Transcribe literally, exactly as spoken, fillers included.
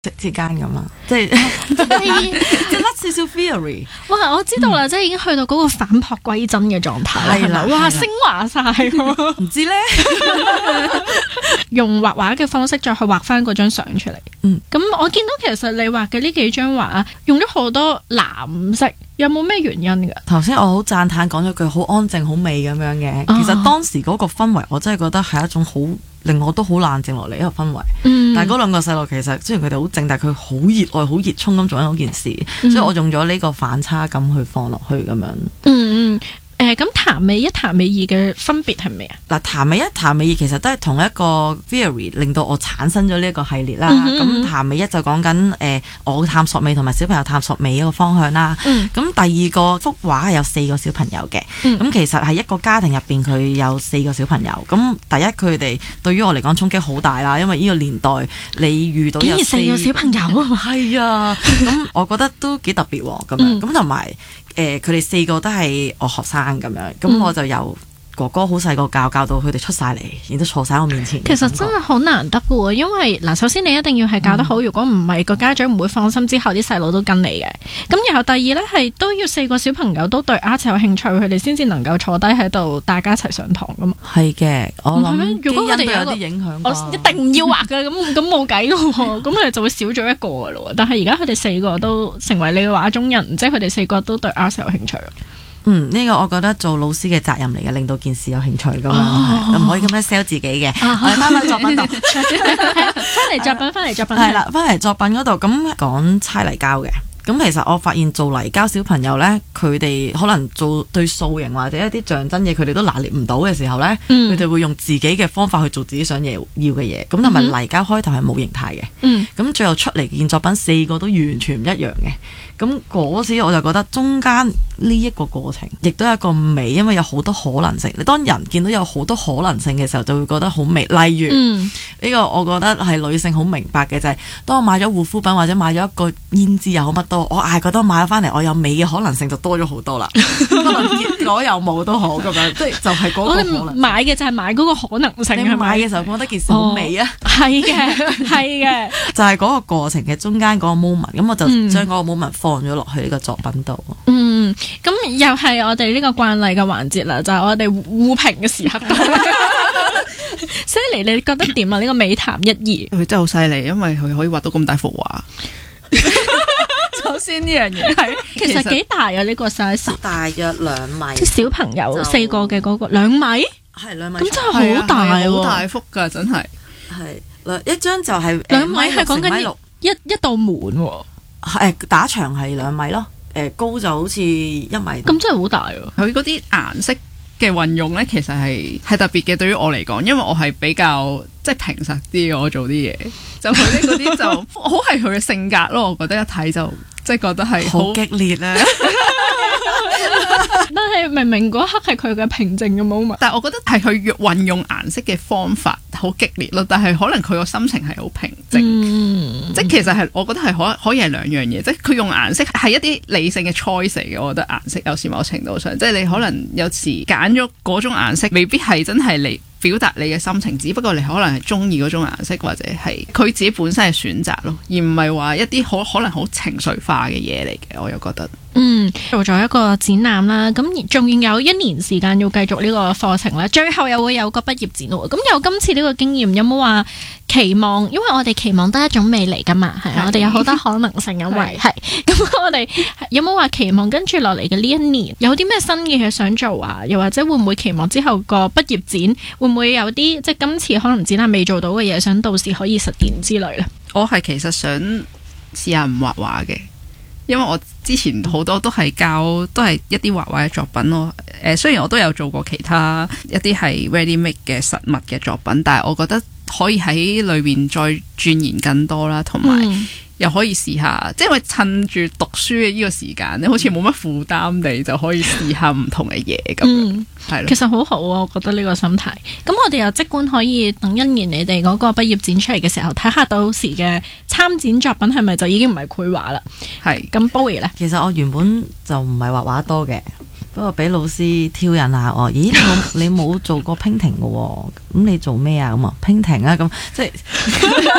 之之間咁啦，即係即係甩少少 theory。 哇！我知道啦，嗯、即係已經去到嗰個反璞歸真嘅狀態啦，係啦，哇，升華晒喎！ 唔知咧， 用畫畫嘅方式再去畫翻嗰張相出嚟。 嗯， 咁我見到其實你畫嘅呢幾張畫用咗好多藍色，有冇咩原因㗎？ 頭先我好讚歎講咗句好安靜、好美咁樣嘅， 哦、 其實當時嗰個氛圍，我真係覺得係一種好令我都好冷靜落嚟一個氛圍。 嗯、 但係嗰兩個細路其實雖然佢哋好靜，但係佢好熱愛、好熱衷咁做緊嗰件事，嗯、所以我用咗呢個反差感去放落去咁樣。 嗯嗯。誒咁譚美一、譚美二嘅分別係咩啊？ 嗱，譚美一、譚美二其實都係同一個 theory 令到我產生咗呢一個系列啦。咁、嗯、譚美一就講緊誒我探索美同埋小朋友探索美一個方向啦。咁、嗯、第二個幅畫係有四個小朋友嘅。咁、嗯、其實係一個家庭入邊佢有四個小朋友。咁第一佢哋對於我嚟講衝擊好大啦，因為呢個年代你遇到有四個小朋友啊，係啊。咁我覺得都幾特別喎。咁樣咁同埋。誒佢哋四個都係我學生咁樣，咁、嗯、我就由哥哥好細個教教到佢哋出晒嚟，然之後坐晒我面前。 其實真係好難得嘅喎，因為嗱，首先你一定要係教得好，嗯、如果唔係個家長唔會放心，之後啲細路都跟你嘅。咁然後第二呢，係都要四個小朋友都對 art 有興趣，佢哋先至能夠坐低喺度大家一齊上堂噶嘛。 係嘅，我諗如果佢哋有啲影響， 我一定唔要畫嘅，咁咁冇計咯喎，咁佢哋就會少咗一個嘅咯。但係而家佢哋四個都成為你嘅畫中人，即係佢哋四個都對 art 有興趣。 嗯，呢、這個我覺得做老師嘅責任嚟嘅，令到件事有興趣噶嘛，唔、哦、可以咁樣 sell 自己嘅。哦、我哋翻返作品度， 翻嚟作品，翻嚟作品， 係啦，翻嚟作品嗰度，咁講猜泥膠嘅。咁其實我發現做泥膠小朋友呢，佢哋可能做對塑形或者一啲象真嘢，佢哋都拿捏唔到嘅時候呢，佢哋、嗯、會用自己嘅方法去做自己想要要嘅嘢。咁同埋泥膠開頭係冇形態嘅，咁、嗯、最後出嚟件作品四個都完全唔一樣嘅。咁嗰時我就覺得中間呢一個過程亦都係一個美，因為有好多可能性。你當人見到有好多可能性嘅時候，就會覺得好美。例如呢、嗯、個我覺得係女性好明白嘅就係、是，當我買咗護膚品或者買咗一個胭脂又好乜都，我係覺得買咗翻嚟我有美嘅可能性就多咗好多啦。可能結果又冇都好咁樣，即係就係嗰個可能。我哋買嘅就係買嗰個可能性。你買嘅時候覺得件事好美啊？ 係嘅，係嘅。 就係嗰個過程嘅中間嗰個 moment，咁我就將嗰個 moment 放放咗落去呢個作品度。 嗯，咁又係我哋呢個慣例嘅環節啦，就係、是、我哋互評嘅時刻。Sally， 你覺得點啊？呢、這個美談一二， 佢真係好犀利，因為佢可以畫到咁大幅畫。首先呢樣嘢係， 其實幾大啊？呢、這個 size 大約兩米， 即係小朋友四個嘅嗰、那個兩米， 係兩米， 咁真係好大喎， 好大幅噶，真係。 係一張就係兩米，係講緊一一道門喎。 誒打長係兩米咯，誒高就好似一米。 咁真係好大喎！ 佢嗰啲顏色嘅運用咧，其實係係特別嘅。對於我嚟講，因為我係比較即係平實啲嘅，我做啲嘢就佢呢嗰啲就好係佢嘅性格咯。我覺得一睇就即係覺得係好激烈咧。 但係明明嗰刻係佢嘅平靜嘅 moment， 但係我覺得係佢運用顏色嘅方法好激烈咯。但係可能佢個心情係好平靜，嗯、即係其實係我覺得係可可以係兩樣嘢，即係佢用顏色係一啲理性嘅 choice 嚟嘅。我覺得顏色有時某程度上，即係你可能有時揀咗嗰種顏色，未必係真係嚟表達你嘅心情，只不過你可能係中意嗰種顏色，或者係佢自己本身嘅選擇咯，而唔係話一啲可可能好情緒化嘅嘢嚟嘅。我又覺得。 嗯，做咗一個展覽啦，咁仲要有一年時間要繼續呢個課程啦，最後又會有個畢業展喎。咁有今次呢個經驗，有冇話期望？因為我哋期望都係一種美嚟噶嘛，係啊，我哋有好多可能性，因為係咁，我哋有冇話期望跟住落嚟嘅呢一年有啲咩新嘅嘢想做啊？又或者會唔會期望之後個畢業展會唔會有啲即係今次可能展覽未做到嘅嘢，想到時可以實現之類咧？ 我係其實想試下唔畫畫嘅。因為我之前好多都係教都係一啲畫畫嘅作品咯，誒雖然我都有做過其他一啲係 ready make 嘅實物嘅作品，但係我覺得可以喺裏邊再鑽研更多啦，同埋又可以試下，即係因為趁住讀書嘅呢個時間咧，好似冇乜負擔地就可以試下唔同嘅嘢咁樣，係咯。 其實好好啊，我覺得呢個心態。咁我哋又即管可以等一年你哋嗰個畢業展出嚟嘅時候，睇下到時嘅參展作品係咪就已經唔係繪畫啦？ 係。 咁 Bowie 咧， 其實我原本就唔係畫畫多嘅。不過俾老師挑釁下我，咦？你冇做過 painting 嘅喎，咁你做咩啊？咁啊 painting 啊，咁即係